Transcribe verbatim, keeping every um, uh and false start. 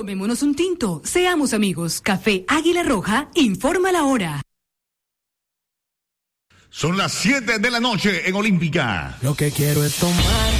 Tomémonos un tinto, seamos amigos. Café Águila Roja, informa la hora. Son las siete de la noche en Olímpica. Lo que quiero es tomar